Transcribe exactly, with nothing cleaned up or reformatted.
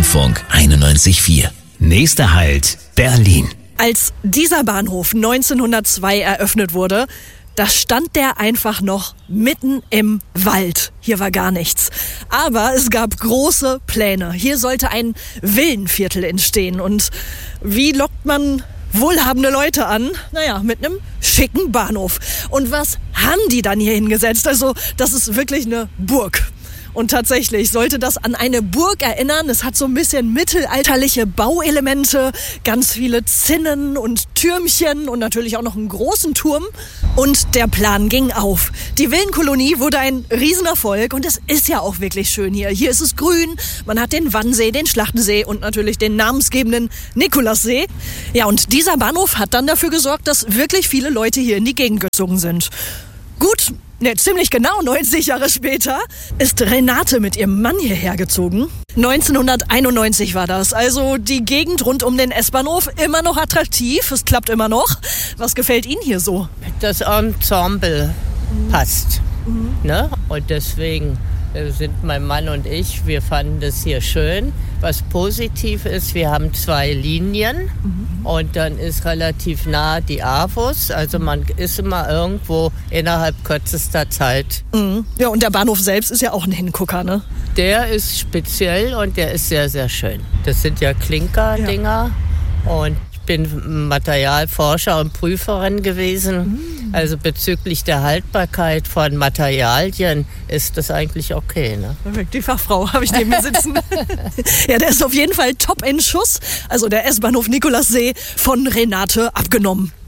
Rundfunk einundneunzig Komma vier. Nächster Halt, Berlin. Als dieser Bahnhof neunzehnhundertzwei eröffnet wurde, da stand der einfach noch mitten im Wald. Hier war gar nichts. Aber es gab große Pläne. Hier sollte ein Villenviertel entstehen. Und wie lockt man wohlhabende Leute an? Naja, mit einem schicken Bahnhof. Und was haben die dann hier hingesetzt? Also, das ist wirklich eine Burg. Und tatsächlich sollte das an eine Burg erinnern. Es hat so ein bisschen mittelalterliche Bauelemente, ganz viele Zinnen und Türmchen und natürlich auch noch einen großen Turm. Und der Plan ging auf. Die Villenkolonie wurde ein Riesenerfolg und es ist ja auch wirklich schön hier. Hier ist es grün, man hat den Wannsee, den Schlachtensee und natürlich den namensgebenden Nikolassee. Ja, und dieser Bahnhof hat dann dafür gesorgt, dass wirklich viele Leute hier in die Gegend gezogen sind. Gut, ne, ziemlich genau neunzig Jahre später ist Renate mit ihrem Mann hierher gezogen. neunzehnhunderteinundneunzig war das. Also die Gegend rund um den S-Bahnhof immer noch attraktiv. Es klappt immer noch. Was gefällt Ihnen hier so? Das Ensemble passt. Mhm. Ne? Und deswegen sind mein Mann und ich, wir fanden das hier schön. Was positiv ist, wir haben zwei Linien mhm. und dann ist relativ nah die AWUS. Also man ist immer irgendwo innerhalb kürzester Zeit. Mhm. Ja, und der Bahnhof selbst ist ja auch ein Hingucker, ne? Der ist speziell und der ist sehr, sehr schön. Das sind ja Klinker-Dinger ja. und ich bin Materialforscher und Prüferin gewesen. Mhm. Also bezüglich der Haltbarkeit von Materialien ist das eigentlich okay, ne? Die Fachfrau habe ich neben mir sitzen. Ja, der ist auf jeden Fall top in Schuss. Also der S-Bahnhof Nikolassee von Renate abgenommen.